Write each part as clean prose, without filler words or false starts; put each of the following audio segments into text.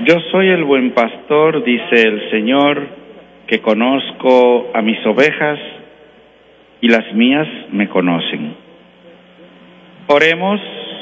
Yo soy el buen pastor, dice el Señor, que conozco a mis ovejas y las mías me conocen. Oremos.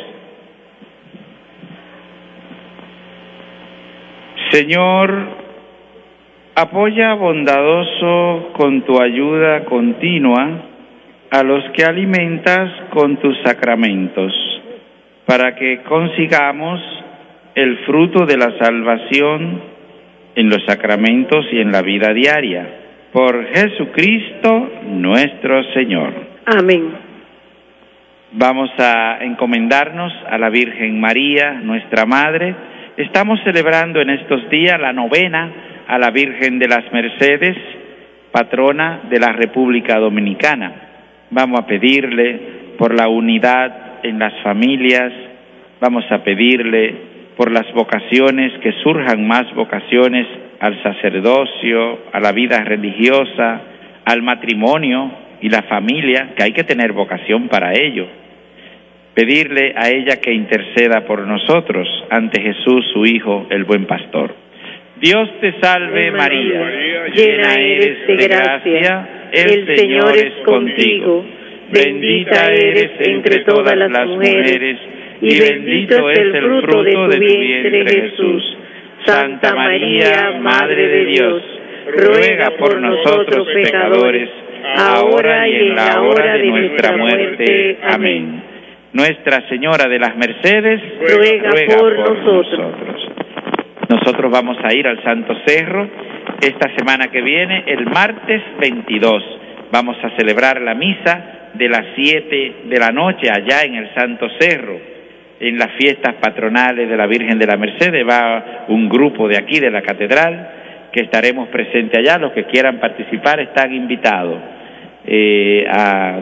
Señor, apoya bondadoso con tu ayuda continua a los que alimentas con tus sacramentos, para que consigamos el fruto de la salvación en los sacramentos y en la vida diaria. Por Jesucristo nuestro Señor. Amén. Vamos a encomendarnos a la Virgen María, nuestra Madre. Estamos celebrando en estos días la novena a la Virgen de las Mercedes, patrona de la República Dominicana. Vamos a pedirle por la unidad en las familias, vamos a pedirle por las vocaciones, que surjan más vocaciones al sacerdocio, a la vida religiosa, al matrimonio y la familia, que hay que tener vocación para ello. Pedirle a ella que interceda por nosotros ante Jesús, su Hijo, el buen pastor. Dios te salve María, llena eres de gracia, el Señor es contigo. Bendita eres entre todas las mujeres, y bendito es el fruto de tu vientre, Jesús. Santa María, Madre de Dios, ruega por nosotros pecadores, ahora y en la hora de nuestra muerte. Amén. Nuestra Señora de las Mercedes, ruega por nosotros. Nosotros vamos a ir al Santo Cerro esta semana que viene, el martes 22. Vamos a celebrar la misa de las 7 de la noche allá en el Santo Cerro, en las fiestas patronales de la Virgen de la Mercedes. Va un grupo de aquí de la catedral que estaremos presentes allá. Los que quieran participar están invitados a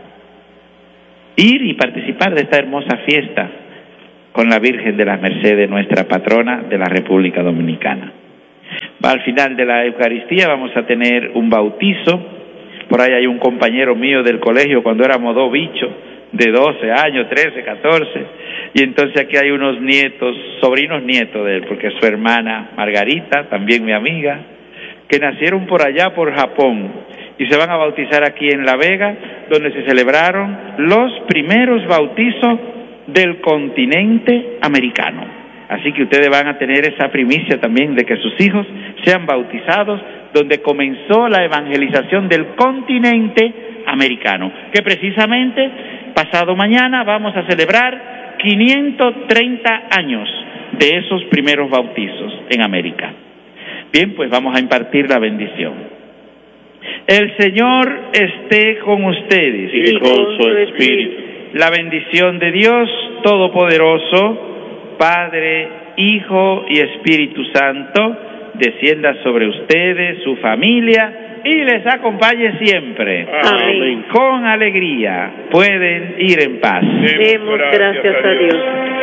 ir y participar de esta hermosa fiesta con la Virgen de las Mercedes, nuestra patrona de la República Dominicana. Al final de la Eucaristía vamos a tener un bautizo. Por ahí hay un compañero mío del colegio cuando éramos dos bichos de 12 años, 13, 14, y entonces aquí hay unos nietos, sobrinos nietos de él, porque su hermana Margarita, también mi amiga, que nacieron por allá por Japón y se van a bautizar aquí en La Vega, donde se celebraron los primeros bautizos del continente americano. Así que ustedes van a tener esa primicia también de que sus hijos sean bautizados donde comenzó la evangelización del continente americano, que precisamente pasado mañana vamos a celebrar 530 años de esos primeros bautizos en América. Bien, pues vamos a impartir la bendición. El Señor esté con ustedes y con su espíritu. La bendición de Dios Todopoderoso, Padre, Hijo y Espíritu Santo, descienda sobre ustedes, su familia, y les acompañe siempre. Amén. Con alegría pueden ir en paz. Demos gracias a Dios.